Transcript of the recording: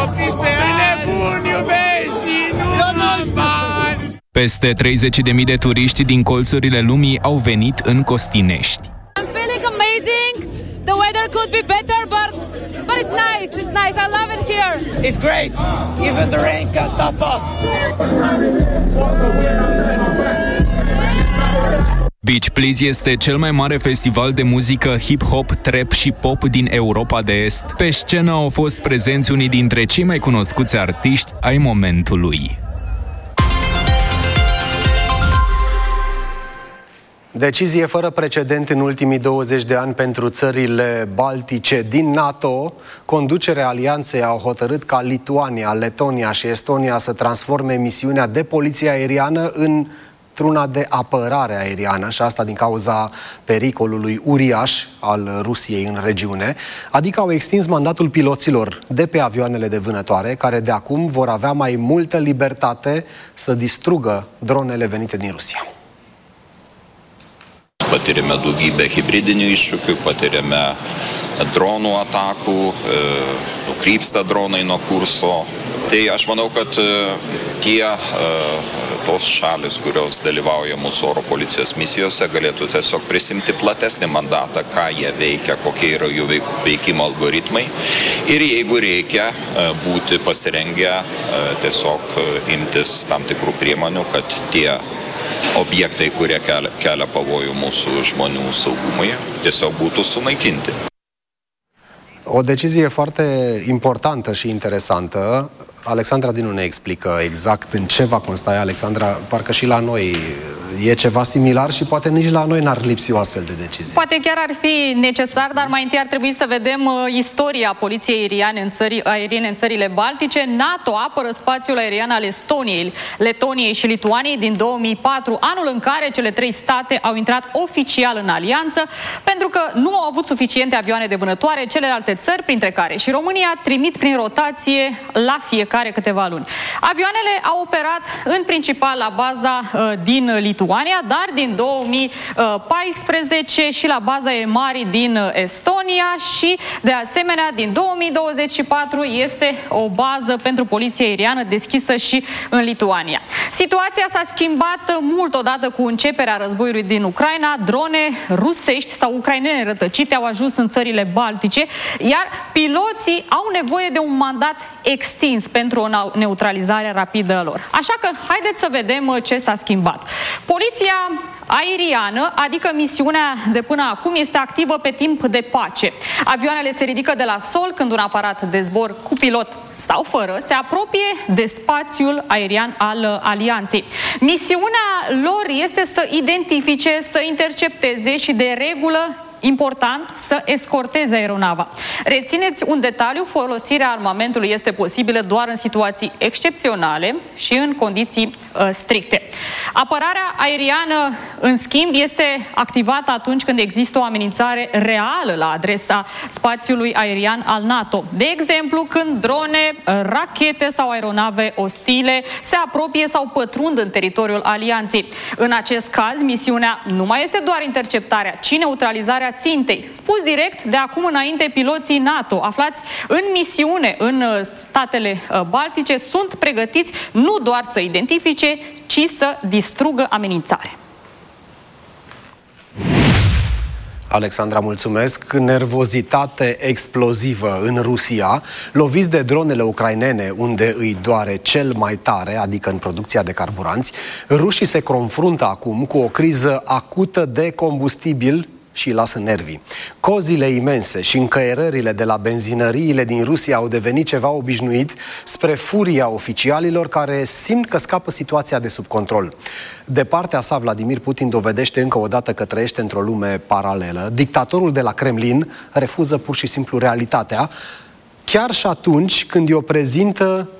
Peste 30.000 de turiști din colțurile lumii au venit în Costinești. I'm feeling amazing. The weather could be better, but it's nice. It's nice. I love it here. It's great. Even the rain can stop us. Beach Please este cel mai mare festival de muzică hip-hop, trap și pop din Europa de Est. Pe scenă au fost prezenți unii dintre cei mai cunoscuți artiști ai momentului. Decizie fără precedent în ultimii 20 de ani pentru țările baltice din NATO. Conducerea alianței au hotărât ca Lituania, Letonia și Estonia să transforme misiunea de poliție aeriană într-una de apărare aeriană, și asta din cauza pericolului uriaș al Rusiei în regiune. Adică au extins mandatul piloților de pe avioanele de vânătoare, care de acum vor avea mai multă libertate să distrugă dronele venite din Rusia. Patiriame daugybę hibridinių iššūkių, patiriame dronų atakų, nukrypsta dronai nuo kurso. Tai aš manau, kad tos šalis, kurios dalyvauja mūsų oro policijos misijose, galėtų tiesiog prisimti platesnį mandatą, ką jie veikia, kokie yra jų veikimo algoritmai. Ir jeigu reikia būti pasirengę tiesiog imtis tam tikrų priemonių, kad tie obiektai, kurie kelia pavojų mūsų žmonių saugumui, tiesiog būtų sunaikinti. O decizie foarte importantă și interesantă. Alexandra Dinu ne explică exact în ce va consta ea. Alexandra, parcă și la noi e ceva similar și poate nici la noi n-ar lipsi o astfel de decizie. Poate chiar ar fi necesar, dar mai întâi ar trebui să vedem istoria poliției aeriene în țările baltice. NATO apără spațiul aerian al Estoniei, Letoniei și Lituaniei din 2004, anul în care cele trei state au intrat oficial în alianță, pentru că nu au avut suficiente avioane de vânătoare. Celelalte țări, printre care și România, trimit prin rotație la fiecare câteva luni. Avioanele au operat în principal la baza din Lituania, dar din 2014 și la baza EMARI din Estonia și, de asemenea, din 2024 este o bază pentru poliția aeriană deschisă și în Lituania. Situația s-a schimbat mult odată cu începerea războiului din Ucraina. Drone rusești sau ucrainene rătăcite au ajuns în țările baltice, iar piloții au nevoie de un mandat extins pentru o neutralizare rapidă a lor. Așa că haideți să vedem ce s-a schimbat. Poliția aeriană, adică misiunea de până acum, este activă pe timp de pace. Avioanele se ridică de la sol când un aparat de zbor cu pilot sau fără se apropie de spațiul aerian al alianței. Misiunea lor este să identifice, să intercepteze și, de regulă, important, să escorteze aeronava. Rețineți un detaliu: folosirea armamentului este posibilă doar în situații excepționale și în condiții stricte. Apărarea aeriană, în schimb, este activată atunci când există o amenințare reală la adresa spațiului aerian al NATO. De exemplu, când drone, rachete sau aeronave ostile se apropie sau pătrund în teritoriul alianței. În acest caz, misiunea nu mai este doar interceptarea, ci neutralizarea țintei. Spus direct, de acum înainte, piloții NATO aflați în misiune în statele baltice sunt pregătiți nu doar să identifice, ci să distrugă amenințarea. Alexandra, mulțumesc. Nervozitate explozivă în Rusia, loviți de dronele ucrainene, unde îi doare cel mai tare, adică în producția de carburanți. Rușii se confruntă acum cu o criză acută de combustibil și îi lasă nervii. Cozile imense și încăierările de la benzinăriile din Rusia au devenit ceva obișnuit, spre furia oficialilor care simt că scapă situația de sub control. De partea sa, Vladimir Putin dovedește încă o dată că trăiește într-o lume paralelă. Dictatorul de la Kremlin refuză pur și simplu realitatea, chiar și atunci când i-o prezintă